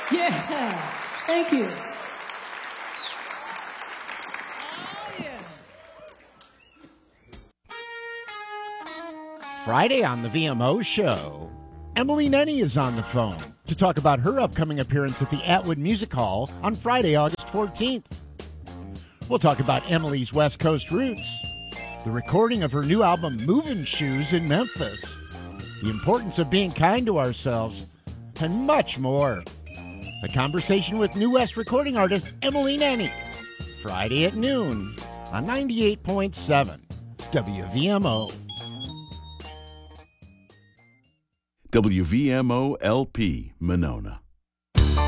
Yeah. Thank you. Friday on the VMO show, Emily Nenny is on the phone to talk about her upcoming appearance at the Atwood Music Hall on Friday, August 14th. We'll talk about Emily's West Coast roots, the recording of her new album Movin' Shoes in Memphis, the importance of being kind to ourselves, and much more. A conversation with New West recording artist Emily Nenny, Friday at noon on 98.7 WVMO. WVMO LP, Monona.